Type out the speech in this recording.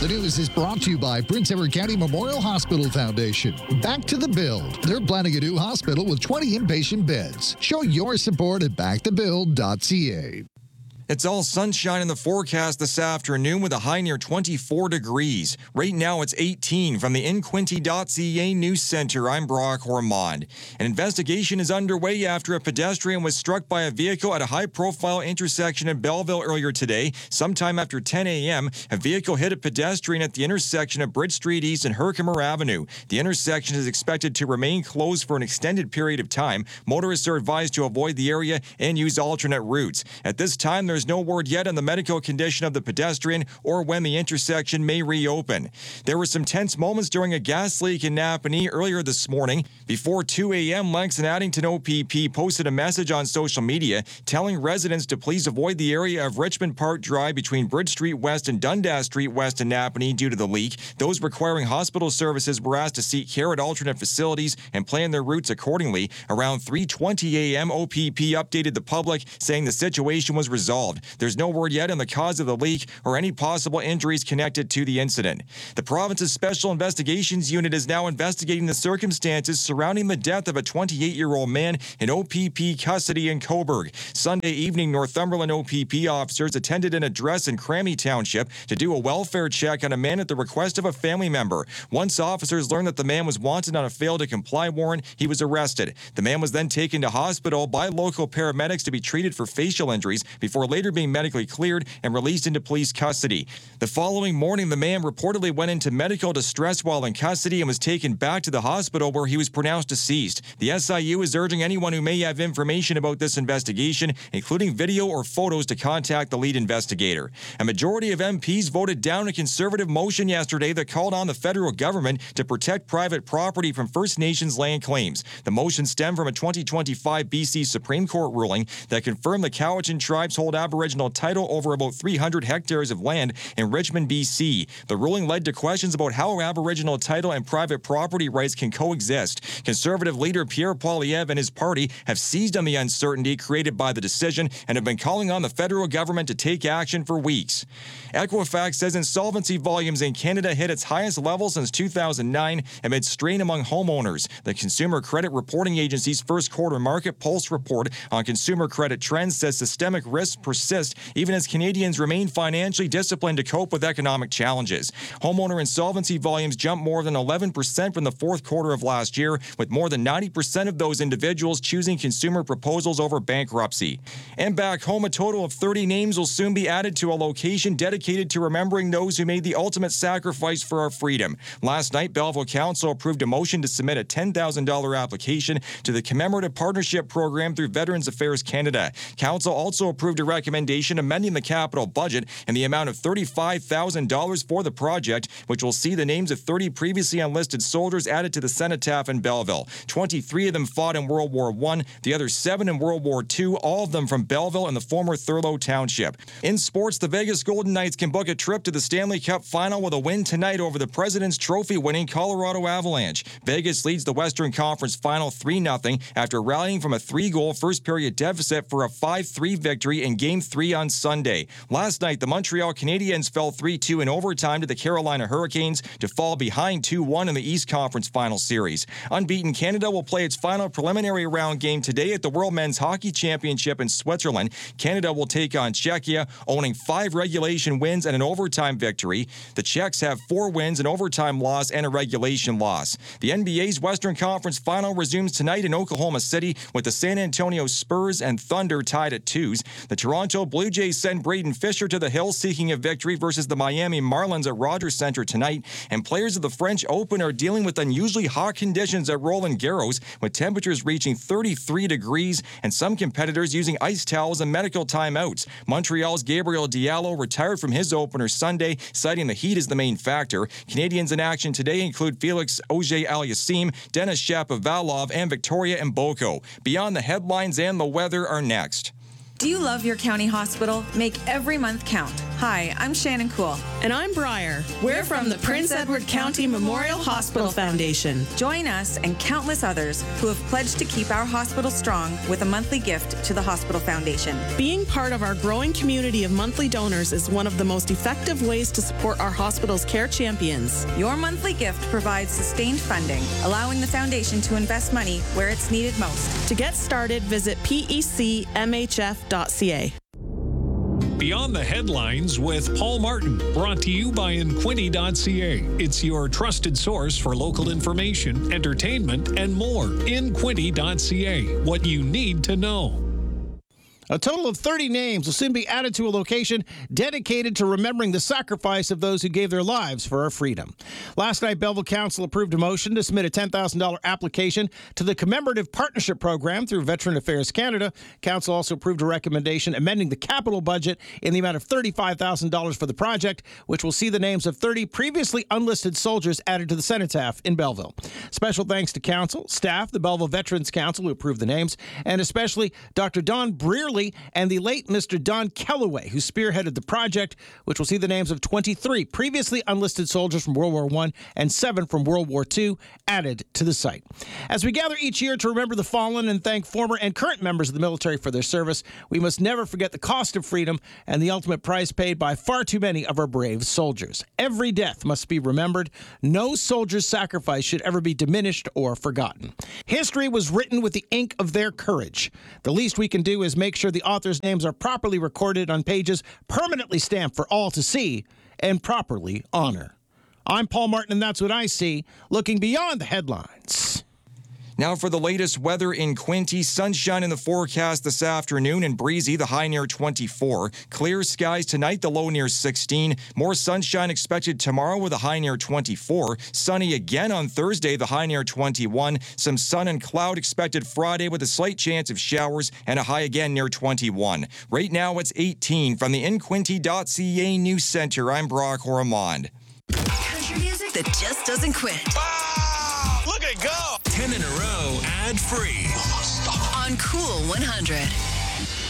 The news is brought to you by Prince Edward County Memorial Hospital Foundation. Back to the Build. They're planning a new hospital with 20 inpatient beds. Show your support at backtobuild.ca. It's all sunshine in the forecast this afternoon with a high near 24 degrees. Right now it's 18 from the InQuinty.ca News Center. I'm Brock Ormond. An investigation is underway after a pedestrian was struck by a vehicle at a high-profile intersection in Belleville earlier today. Sometime after 10 a.m., a vehicle hit a pedestrian at the intersection of Bridge Street East and Herkimer Avenue. The intersection is expected to remain closed for an extended period of time. Motorists are advised to avoid the area and use alternate routes. At this time, there's no word yet on the medical condition of the pedestrian or when the intersection may reopen. There were some tense moments during a gas leak in Napanee earlier this morning. Before 2 a.m., Langston Addington OPP posted a message on social media telling residents to please avoid the area of Richmond Park Drive between Bridge Street West and Dundas Street West in Napanee due to the leak. Those requiring hospital services were asked to seek care at alternate facilities and plan their routes accordingly. Around 3:20 a.m., OPP updated the public saying the situation was resolved. There's no word yet on the cause of the leak or any possible injuries connected to the incident. The province's Special Investigations Unit is now investigating the circumstances surrounding the death of a 28-year-old man in OPP custody in Cobourg. Sunday evening, Northumberland OPP officers attended an address in Crammy Township to do a welfare check on a man at the request of a family member. Once officers learned that the man was wanted on a failed-to-comply warrant, he was arrested. The man was then taken to hospital by local paramedics to be treated for facial injuries before later being medically cleared and released into police custody. The following morning, the man reportedly went into medical distress while in custody and was taken back to the hospital where he was pronounced deceased. The SIU is urging anyone who may have information about this investigation, including video or photos, to contact the lead investigator. A majority of MPs voted down a Conservative motion yesterday that called on the federal government to protect private property from First Nations land claims. The motion stemmed from a 2025 BC Supreme Court ruling that confirmed the Cowichan tribes hold Aboriginal title over about 300 hectares of land in Richmond, BC. The ruling led to questions about how Aboriginal title and private property rights can coexist. Conservative leader Pierre Poilievre and his party have seized on the uncertainty created by the decision and have been calling on the federal government to take action for weeks. Equifax says insolvency volumes in Canada hit its highest level since 2009 amid strain among homeowners. The Consumer Credit Reporting Agency's first quarter market pulse report on consumer credit trends says systemic risks persist even as Canadians remain financially disciplined to cope with economic challenges. Homeowner insolvency volumes jumped more than 11% from the fourth quarter of last year, with more than 90% of those individuals choosing consumer proposals over bankruptcy. And back home, a total of 30 names will soon be added to a location dedicated to remembering those who made the ultimate sacrifice for our freedom. Last night, Belleville Council approved a motion to submit a $10,000 application to the Commemorative Partnership Program through Veterans Affairs Canada. Council also approved a recommendation amending the capital budget in the amount of $35,000 for the project, which will see the names of 30 previously enlisted soldiers added to the cenotaph in Belleville. 23 of them fought in World War I, the other 7 in World War II, all of them from Belleville and the former Thurlow Township. In sports, the Vegas Golden Knights can book a trip to the Stanley Cup Final with a win tonight over the President's Trophy-winning Colorado Avalanche. Vegas leads the Western Conference Final 3-0 after rallying from a 3-goal first-period deficit for a 5-3 victory in Game 3 on Sunday. Last night, the Montreal Canadiens fell 3-2 in overtime to the Carolina Hurricanes to fall behind 2-1 in the East Conference Final Series. Unbeaten Canada will play its final preliminary round game today at the World Men's Hockey Championship in Switzerland. Canada will take on Czechia, owning 5 regulation wins and an overtime victory. The Czechs have 4 wins, an overtime loss, and a regulation loss. The NBA's Western Conference Final resumes tonight in Oklahoma City with the San Antonio Spurs and Thunder tied at 2s. The Toronto Blue Jays send Braden Fisher to the hill seeking a victory versus the Miami Marlins at Rogers Center tonight. And players of the French Open are dealing with unusually hot conditions at Roland Garros, with temperatures reaching 33 degrees and some competitors using ice towels and medical timeouts. Montreal's Gabriel Diallo retired from his opener Sunday, citing the heat as the main factor. Canadians in action today include Felix Auger-Aliassime, Denis Shapovalov, and Victoria Mboko. Beyond the headlines and the weather are next. Do you love your county hospital? Make every month count. Hi, I'm Shannon Cool. And I'm Briar. We're from the Prince Edward County Memorial Hospital Foundation. Join us and countless others who have pledged to keep our hospital strong with a monthly gift to the Hospital Foundation. Being part of our growing community of monthly donors is one of the most effective ways to support our hospital's care champions. Your monthly gift provides sustained funding, allowing the foundation to invest money where it's needed most. To get started, visit pecmhf.ca. Beyond the Headlines with Paul Martin, brought to you by Inquinty.ca. It's your trusted source for local information, entertainment, and more. Inquinty.ca, what you need to know. A total of 30 names will soon be added to a location dedicated to remembering the sacrifice of those who gave their lives for our freedom. Last night, Belleville Council approved a motion to submit a $10,000 application to the Commemorative Partnership Program through Veteran Affairs Canada. Council also approved a recommendation amending the capital budget in the amount of $35,000 for the project, which will see the names of 30 previously unlisted soldiers added to the cenotaph in Belleville. Special thanks to Council, staff, the Belleville Veterans Council who approved the names, and especially Dr. Don Brearley and the late Mr. Don Kellaway, who spearheaded the project, which will see the names of 23 previously unlisted soldiers from World War I and 7 from World War II added to the site. As we gather each year to remember the fallen and thank former and current members of the military for their service, we must never forget the cost of freedom and the ultimate price paid by far too many of our brave soldiers. Every death must be remembered. No soldier's sacrifice should ever be diminished or forgotten. History was written with the ink of their courage. The least we can do is make sure the authors' names are properly recorded on pages permanently stamped for all to see and properly honor. I'm Paul Martin, and that's what I see, looking beyond the headlines. Now for the latest weather in Quinte. Sunshine in the forecast this afternoon and breezy, the high near 24. Clear skies tonight, the low near 16. More sunshine expected tomorrow with a high near 24. Sunny again on Thursday, the high near 21. Some sun and cloud expected Friday with a slight chance of showers and a high again near 21. Right now it's 18. From the Inquinty.ca News Center, I'm Brock Ormond. Country music that just doesn't quit. Wow! Look at it go! 10 in a row, ad-free. On Cool 100.